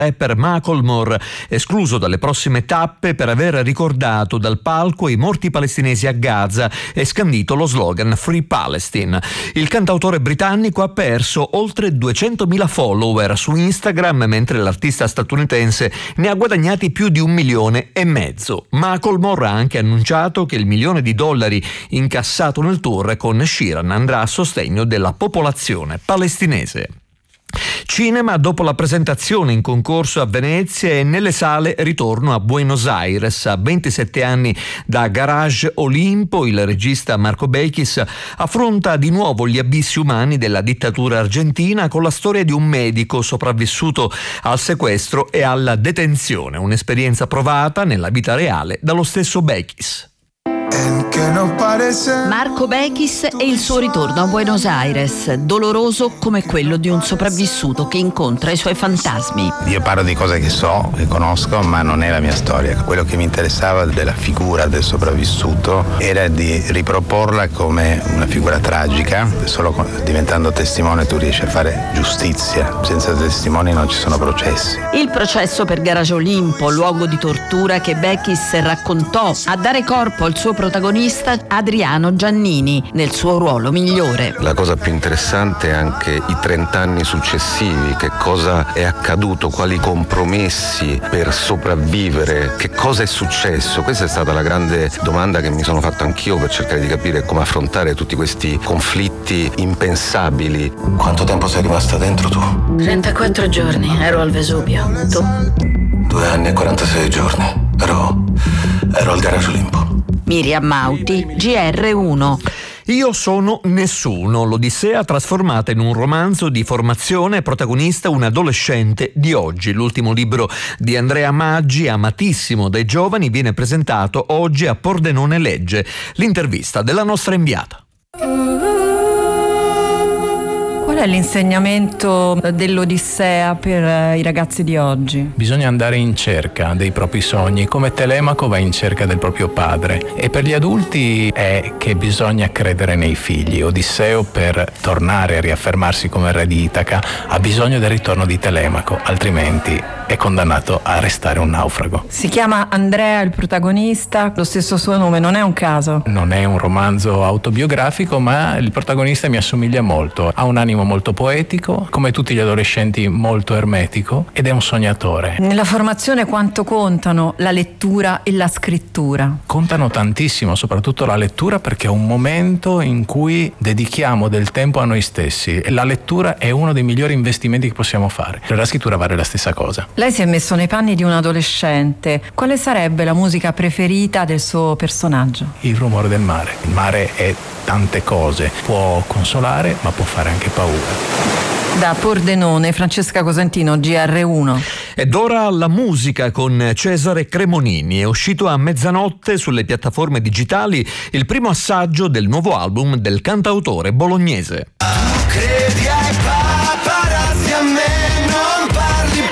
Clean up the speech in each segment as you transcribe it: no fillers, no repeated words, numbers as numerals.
rapper Macklemore, escluso dalle prossime tappe per aver ricordato dal palco i morti palestinesi a Gaza e scandito lo slogan Free Palestine. Il cantautore britannico ha perso oltre 200.000 follower su Instagram, mentre l'artista statunitense ne ha guadagnati più di 1,5 milioni. Macklemore ha anche annunciato che il $1 milione incassato nel tour con Sheeran andrà a sostegno della popolazione palestinese. Cinema, dopo la presentazione in concorso a Venezia e nelle sale ritorno a Buenos Aires. A 27 anni da Garage Olimpo, il regista Marco Bechis affronta di nuovo gli abissi umani della dittatura argentina con la storia di un medico sopravvissuto al sequestro e alla detenzione, un'esperienza provata nella vita reale dallo stesso Bechis. Marco Bechis e il suo ritorno a Buenos Aires, doloroso come quello di un sopravvissuto che incontra i suoi fantasmi. Io parlo di cose che so, che conosco, ma non è la mia storia. Quello che mi interessava della figura del sopravvissuto era di riproporla come una figura tragica. Solo diventando testimone tu riesci a fare giustizia. Senza testimoni non ci sono processi. Il processo per Garage Olimpo, luogo di tortura che Bechis raccontò, a dare corpo al suo protagonista Adriano Giannini nel suo ruolo migliore. La cosa più interessante è anche i 30 anni successivi, che cosa è accaduto, quali compromessi per sopravvivere, che cosa è successo. Questa è stata la grande domanda che mi sono fatto anch'io per cercare di capire come affrontare tutti questi conflitti impensabili. Quanto tempo sei rimasta dentro tu? 34 giorni, ero al Vesuvio. Tu? 2 anni e 46 giorni. Ero al Garage Olimpo. Miriam Mauti, GR1. Io sono nessuno, l'Odissea trasformata in un romanzo di formazione, protagonista un adolescente di oggi. L'ultimo libro di Andrea Maggi, amatissimo dai giovani, viene presentato oggi a Pordenone Legge. L'intervista della nostra inviata. Qual è l'insegnamento dell'Odissea per i ragazzi di oggi? Bisogna andare in cerca dei propri sogni, come Telemaco va in cerca del proprio padre. E per gli adulti è che bisogna credere nei figli. Odisseo, per tornare a riaffermarsi come re di Itaca, ha bisogno del ritorno di Telemaco, altrimenti è condannato a restare un naufrago. Si chiama Andrea il protagonista, lo stesso suo nome, non è un caso. Non è un romanzo autobiografico, ma il protagonista mi assomiglia molto. Ha un animo molto poetico, come tutti gli adolescenti molto ermetico, ed è un sognatore. Nella formazione quanto contano la lettura e la scrittura? Contano tantissimo, soprattutto la lettura, perché è un momento in cui dedichiamo del tempo a noi stessi e la lettura è uno dei migliori investimenti che possiamo fare. Per la scrittura vale la stessa cosa. Lei si è messo nei panni di un adolescente. Quale sarebbe la musica preferita del suo personaggio? Il rumore del mare. Il mare è tante cose, può consolare ma può fare anche paura. Da Pordenone, Francesca Cosentino, GR1. Ed ora la musica con Cesare Cremonini. È uscito a mezzanotte sulle piattaforme digitali il primo assaggio del nuovo album del cantautore bolognese. Credi ai paparazzi, a me non parli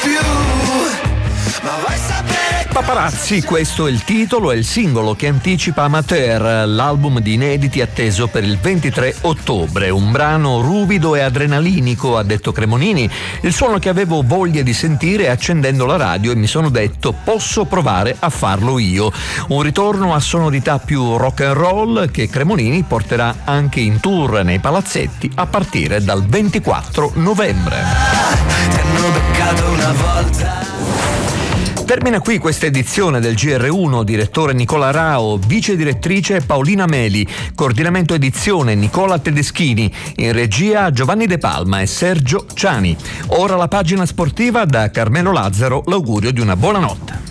più, ma vai a sapere. Paparazzi, questo è il titolo, è il singolo che anticipa Amateur, l'album di inediti atteso per il 23 ottobre. Un brano ruvido e adrenalinico, ha detto Cremonini, il suono che avevo voglia di sentire accendendo la radio e mi sono detto posso provare a farlo io. Un ritorno a sonorità più rock and roll che Cremonini porterà anche in tour nei palazzetti a partire dal 24 novembre. Ti hanno beccato una volta. Termina qui questa edizione del GR1, direttore Nicola Rao, vice direttrice Paolina Meli, coordinamento edizione Nicola Tedeschini, in regia Giovanni De Palma e Sergio Ciani. Ora la pagina sportiva da Carmelo Lazzaro, l'augurio di una buona notte.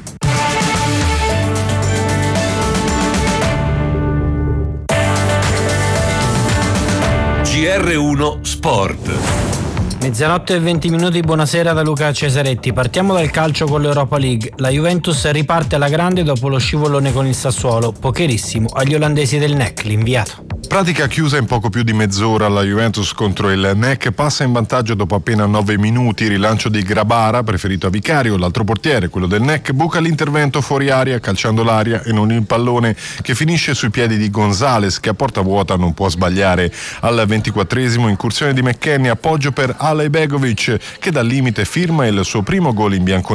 GR1 Sport. Mezzanotte e 20 minuti, buonasera da Luca Cesaretti. Partiamo dal calcio con l'Europa League. La Juventus riparte alla grande dopo lo scivolone con il Sassuolo, pocherissimo agli olandesi del NEC, l'inviato. Pratica chiusa in poco più di mezz'ora, la Juventus contro il NEC passa in vantaggio dopo appena 9 minuti, rilancio di Grabara, preferito a Vicario, l'altro portiere, quello del NEC, buca l'intervento fuori aria, calciando l'aria e non il pallone che finisce sui piedi di Gonzales, che a porta vuota non può sbagliare. Al 24esimo incursione di McKennie, appoggio per Alej Begovic, che dal limite firma il suo primo gol in bianconero.